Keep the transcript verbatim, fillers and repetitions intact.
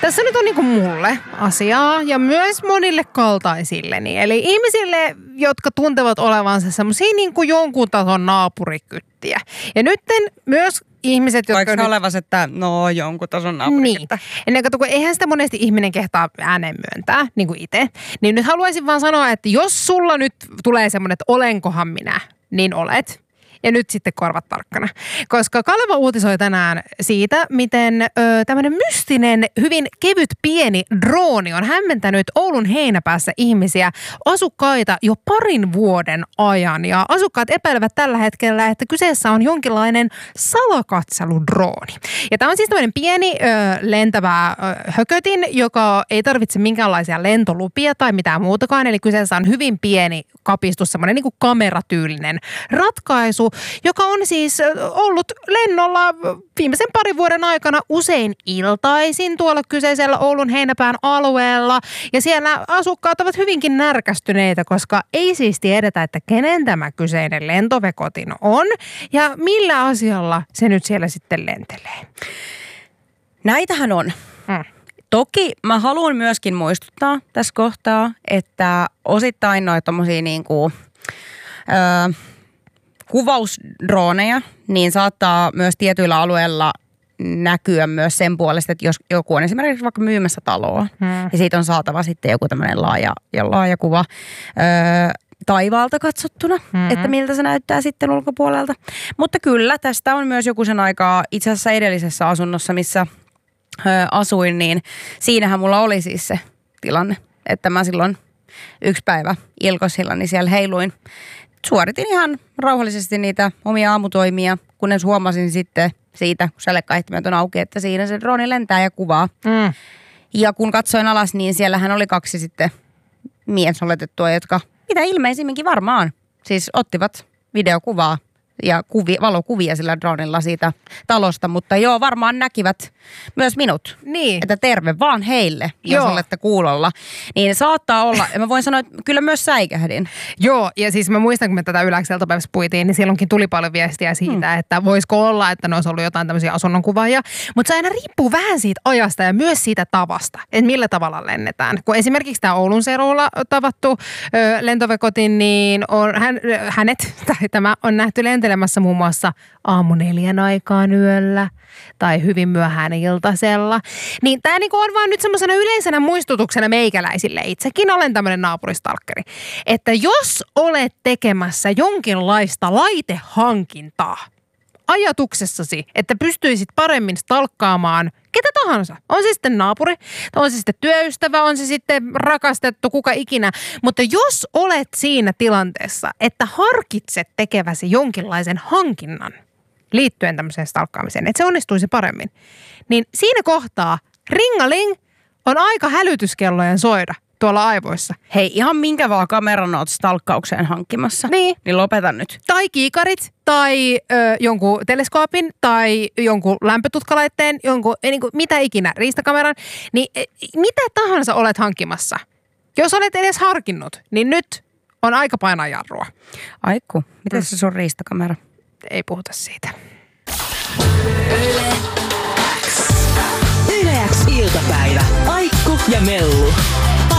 Tässä nyt on niinku mulle asiaa ja myös monille kaltaisilleni. Eli ihmisille, jotka tuntevat olevansa semmoisia niinku jonkun tason naapurikyttiä. Ja nytten myös ihmiset, jotka... Vaikka nyt... olevas, että no jonkun tason naapurikyttä. Niin. Ennen kuin eihän sitä monesti ihminen kehtaa ääneen myöntää, niin kuin itse. Niin nyt haluaisin vaan sanoa, että jos sulla nyt tulee semmoinen, että olenkohan minä, niin olet. Ja nyt sitten korvat tarkkana. Koska Kaleva uutisoi tänään siitä, miten ö, tämmöinen mystinen, hyvin kevyt pieni drooni on hämmentänyt Oulun Heinäpäässä ihmisiä, asukkaita jo parin vuoden ajan. Ja asukkaat epäilevät tällä hetkellä, että kyseessä on jonkinlainen salakatseludrooni. Ja tämä on siis tämmöinen pieni ö, lentävä ö, hökötin, joka ei tarvitse minkäänlaisia lentolupia tai mitään muutakaan. Eli kyseessä on hyvin pieni kapistus, semmoinen niin kuin kameratyylinen ratkaisu, joka on siis ollut lennolla viimeisen parin vuoden aikana usein iltaisin tuolla kyseisellä Oulun Heinäpään alueella. Ja siellä asukkaat ovat hyvinkin närkästyneitä, koska ei siis tiedetä, että kenen tämä kyseinen lentovekotin on ja millä asialla se nyt siellä sitten lentelee. Näitähän on. Hmm. Toki mä haluan myöskin muistuttaa tässä kohtaa, että osittain noita tommosia niinku, öö, kuvausdrooneja, niin saattaa myös tietyillä alueilla näkyä myös sen puolesta, että jos joku on esimerkiksi vaikka myymässä taloa, hmm. ja siitä on saatava sitten joku tämmöinen laaja, ja laaja kuva öö, taivaalta katsottuna, hmm. että miltä se näyttää sitten ulkopuolelta. Mutta kyllä, tästä on myös joku sen aikaa itse asiassa edellisessä asunnossa, missä asuin, niin siinähän mulla oli siis se tilanne, että mä silloin yksi päivä Ilkosilla, niin siellä heiluin. Suoritin ihan rauhallisesti niitä omia aamutoimia, kunnes huomasin sitten siitä, kun sälekkaihtimet on auki, että siinä se drooni lentää ja kuvaa. Mm. Ja kun katsoin alas, niin siellähän oli kaksi sitten miesoletettua, jotka mitä ilmeisimminkin varmaan siis ottivat videokuvaa ja kuvi, valokuvia sillä dronella siitä talosta, mutta joo, varmaan näkivät myös minut. Niin. Että terve vaan heille, jos joo. olette kuulolla. Niin saattaa olla, ja mä voin sanoa, että kyllä myös säikähdin. Joo, ja siis mä muistan, kun me tätä Yläkseltapäivässä puitiin, niin silloinkin tuli paljon viestiä siitä, hmm. että voisiko olla, että ne olisi ollut jotain tämmöisiä asunnonkuvaajia. Mutta se aina riippuu vähän siitä ajasta ja myös siitä tavasta, että millä tavalla lennetään. Kun esimerkiksi tämä Oulun seudulla tavattu ö, lentovekotin, niin on, hän, hänet, tai tämä on nähty lentelemään muun muassa aamu neljän aikaan yöllä tai hyvin myöhään iltasella. Niin tämä niinku on vaan nyt semmoisena yleisenä muistutuksena meikäläisille. Itsekin olen tämmöinen naapuristalkkeri. Että jos olet tekemässä jonkinlaista laitehankintaa ajatuksessasi, että pystyisit paremmin stalkkaamaan ketä tahansa. On se sitten naapuri, on se sitten työystävä, on se sitten rakastettu, kuka ikinä. Mutta jos olet siinä tilanteessa, että harkitset tekeväsi jonkinlaisen hankinnan liittyen tämmöiseen stalkkaamiseen, että se onnistuisi paremmin, niin siinä kohtaa ringaling on aika hälytyskellojen soida tuolla aivoissa. Hei, ihan minkä vaan kameran oot stalkkaukseen hankkimassa. Niin. Niin lopeta nyt. Tai kiikarit, tai ö, jonkun teleskoopin, tai jonkun lämpötutkalaitteen, jonkun, niin kuin, mitä ikinä, riistakameran. Niin e, mitä tahansa olet hankkimassa. Jos olet edes harkinnut, niin nyt on aika painaa jarrua. Aiku, miten se sun riistakamera? Ei puhuta siitä. Yle X iltapäivä. Aikku ja Mellu.